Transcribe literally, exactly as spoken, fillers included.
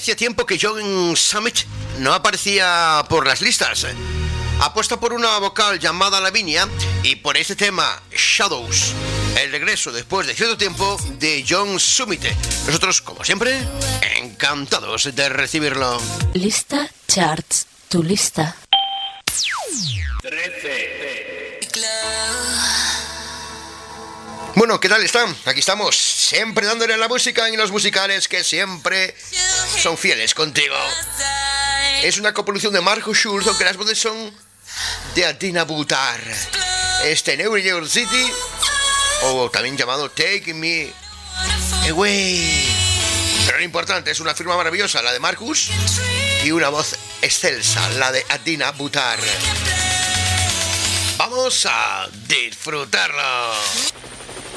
hacía tiempo que John Summit no aparecía por las listas. Apuesta por una vocal llamada Lavinia y por este tema, Shadows. El regreso después de cierto tiempo de John Summit. Nosotros, como siempre, encantados de recibirlo. Lista Charts, tu lista. trece. Bueno, ¿qué tal están? Aquí estamos, siempre dándole a la música y los musicales que siempre son fieles contigo. Es una coproducción de Marcus Schulz, aunque las voces son de Adina Butar. Este New York City, o también llamado Take Me Away. Pero lo importante, es una firma maravillosa, la de Marcus, y una voz excelsa, la de Adina Butar. Vamos a disfrutarlo.